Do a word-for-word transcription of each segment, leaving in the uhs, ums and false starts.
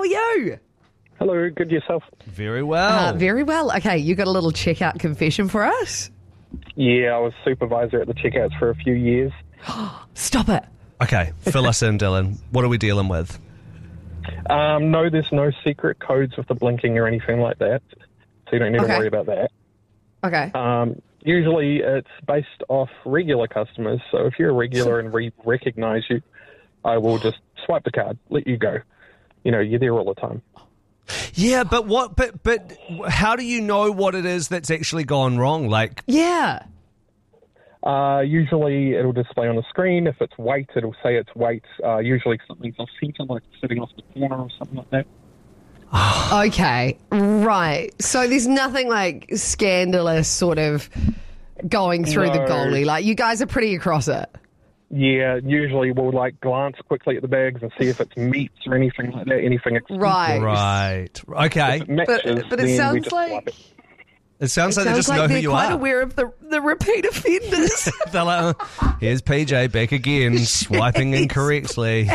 are you? Hello, good yourself? Very well. Uh, very well. Okay, you got a little checkout confession for us? Yeah, I was supervisor at the checkouts for a few years. Stop it. Okay, fill us in, Dylan. What are we dealing with? Um, no, there's no secret codes with the blinking or anything like that, so you don't need Okay. to worry about that. Okay. Um, usually it's based off regular customers, so if you're a regular and we recognise you, I will just swipe the card, let you go. You know, you're there all the time. Yeah, but what? But but how do you know what it is that's actually gone wrong? Like, Yeah. Uh, usually it'll display on the screen. If it's weight, it'll say it's weight. Uh, usually something's off centre, like sitting off the corner or something like that. Okay, right. So there's nothing like scandalous sort of going through the No. goalie. Like, you guys are pretty across it. Yeah, usually we'll like glance quickly at the bags and see if it's meats or anything like that, anything expensive. Right. right? Okay. If it matches, But, but it then we sounds just swipe like... it. It sounds like Sounds they just like know they're who you quite are. aware of the, the repeat offenders. They're like, oh, here's P J back again, swiping incorrectly.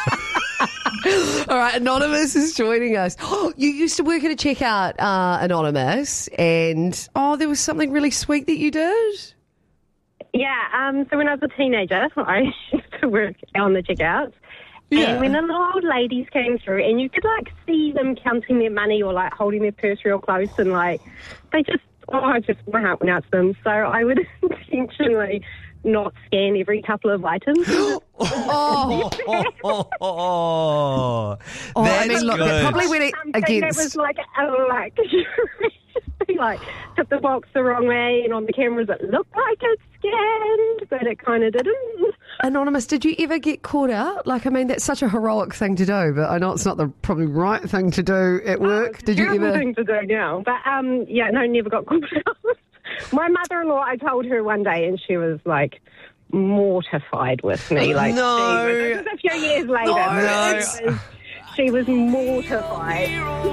All right, Anonymous is joining us. Oh, you used to work at a checkout, uh, Anonymous, and oh, there was something really sweet that you did. Yeah, um, so when I was a teenager, I used to work on the checkouts. Yeah. And when the little old ladies came through, and you could, like, see them counting their money or, like, holding their purse real close, and, like, they just, oh, I just, my heart went out to them. So I would intentionally not scan every couple of items. Oh, Oh, oh, oh, oh I that's mean, look, good. that probably went Something that against... was like, oh, like, like, took the box the wrong way, and on the cameras it looked like it's scanned, but it kind of didn't. Anonymous, did you ever get caught out? Like, I mean, that's such a heroic thing to do, but I know it's not the probably right thing to do at work. Did you Terrible ever? thing to do now, but um, yeah, no, never got caught out. My mother-in-law, I told her one day, and she was like mortified with me. Like, No. she was, this was a few years later. No. She was, she was mortified.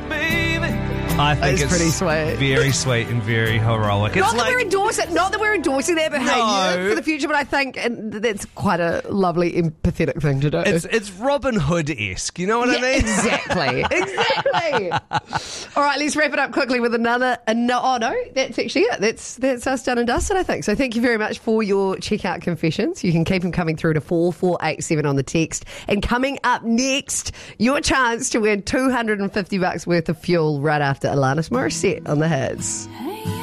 I think It's it's pretty sweet. very sweet and very heroic. It's Not that like we're endorsing, not that we're endorsing that behaviour No. for the future, but I think and that's quite a lovely, empathetic thing to do. it's it's Robin Hood-esque. You know what I Yeah, mean? exactly, exactly. All right, let's wrap it up quickly with another. Uh, no, oh no, that's actually it. That's that's us done and dusted, I think. So thank you very much for your checkout confessions. You can keep them coming through to four four eight seven on the text. And coming up next, your chance to win two hundred and fifty bucks worth of fuel right after Alanis Morissette on the Hits.